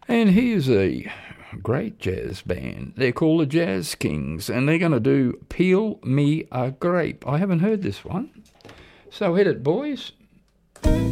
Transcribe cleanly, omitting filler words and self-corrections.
And here's a great jazz band. They're called the Jazz Kings, and they're going to do Peel Me a Grape. I haven't heard this one. So hit it, boys.